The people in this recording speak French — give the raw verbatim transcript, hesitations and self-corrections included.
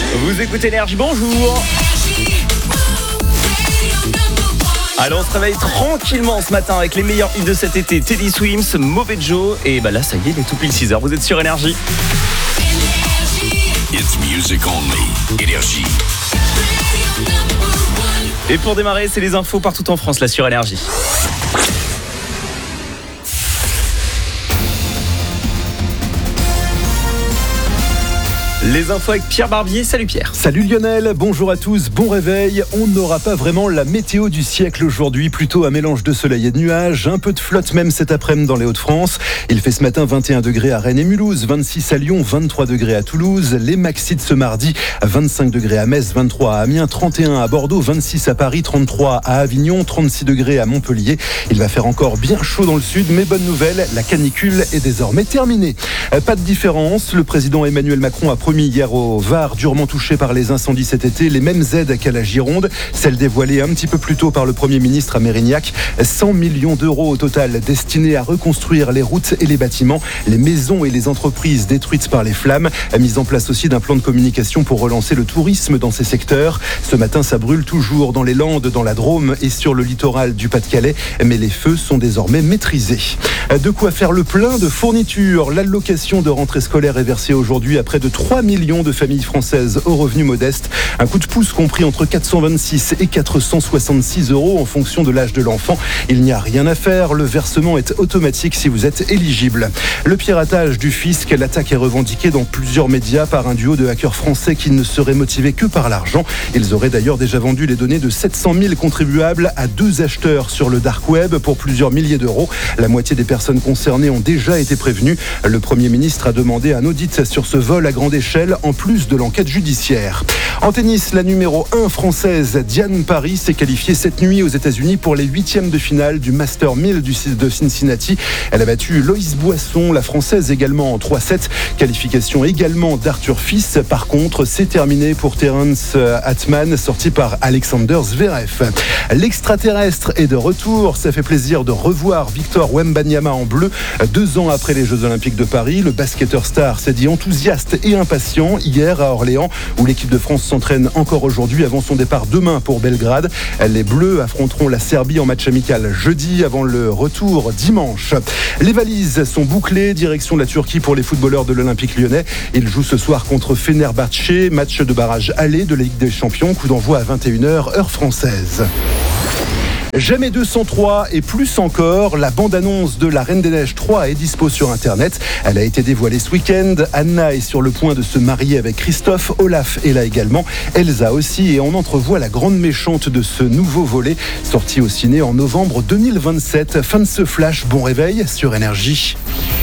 Vous écoutez Énergie, bonjour. Alors on se réveille tranquillement ce matin avec les meilleurs hits de cet été. Teddy Swims, Mauvais Joe. Et bah là ça y est, il est tout pile six heures. Vous êtes sur Énergie. It's music only. Énergie. Et pour démarrer, c'est les infos partout en France, là sur Énergie. Les infos avec Pierre Barbier. Salut Pierre. Salut Lionel, bonjour à tous, bon réveil. On n'aura pas vraiment la météo du siècle aujourd'hui, plutôt un mélange de soleil et de nuages, un peu de flotte même cet après-midi dans les Hauts-de-France. Il fait ce matin vingt et un degrés à Rennes et Mulhouse, vingt-six à Lyon, vingt-trois degrés à Toulouse. Les maxis de ce mardi, vingt-cinq degrés à Metz, vingt-trois à Amiens, trente et un à Bordeaux, vingt-six à Paris, trente-trois à Avignon, trente-six degrés à Montpellier. Il va faire encore bien chaud dans le sud, mais bonne nouvelle, la canicule est désormais terminée. Pas de différence, le président Emmanuel Macron a promis hier au Var, durement touché par les incendies cet été, les mêmes aides qu'à la Gironde, celles dévoilées un petit peu plus tôt par le Premier ministre à Mérignac. cent millions d'euros au total destinés à reconstruire les routes et les bâtiments, les maisons et les entreprises détruites par les flammes. Mise en place aussi d'un plan de communication pour relancer le tourisme dans ces secteurs. Ce matin, ça brûle toujours dans les Landes, dans la Drôme et sur le littoral du Pas-de-Calais, mais les feux sont désormais maîtrisés. De quoi faire le plein de fournitures. L'allocation de rentrée scolaire est versée aujourd'hui à près de trois millions de familles françaises aux revenus modestes. Un coup de pouce compris entre quatre cent vingt-six et quatre cent soixante-six euros en fonction de l'âge de l'enfant. Il n'y a rien à faire, le versement est automatique si vous êtes éligible. Le piratage du fisc, l'attaque est revendiquée dans plusieurs médias par un duo de hackers français qui ne seraient motivés que par l'argent. Ils auraient d'ailleurs déjà vendu les données de sept cent mille contribuables à deux acheteurs sur le dark web pour plusieurs milliers d'euros. La moitié des personnes concernées ont déjà été prévenues. Le Premier ministre a demandé un audit sur ce vol à grande échelle en plus de l'enquête judiciaire. En tennis, la numéro un française Diane Paris s'est qualifiée cette nuit aux États-Unis pour les huitièmes de finale du Master mille de Cincinnati. Elle a battu Loïs Boisson, la française, également en trois sept. Qualification également d'Arthur Fils. Par contre, c'est terminé pour Terence Atman, sorti par Alexander Zverev. L'extraterrestre est de retour. Ça fait plaisir de revoir Victor Wembanyama en bleu. Deux ans après les Jeux Olympiques de Paris, le basketteur star s'est dit enthousiaste et impatient hier à Orléans, où l'équipe de France s'entraîne encore aujourd'hui avant son départ demain pour Belgrade. Les Bleus affronteront la Serbie en match amical jeudi avant le retour dimanche. Les valises sont bouclées, direction la Turquie pour les footballeurs de l'Olympique Lyonnais. Ils jouent ce soir contre Fenerbahçe, match de barrage aller de la Ligue des Champions, coup d'envoi à vingt et une heures heure française. Jamais deux cent trois et plus encore, la bande-annonce de La Reine des Neiges trois est dispo sur Internet. Elle a été dévoilée ce week-end. Anna est sur le point de se marier avec Christophe. Olaf est là également. Elsa aussi. Et on entrevoit la grande méchante de ce nouveau volet, sorti au ciné en novembre deux mille vingt-sept. Fin de ce flash. Bon réveil sur Énergie.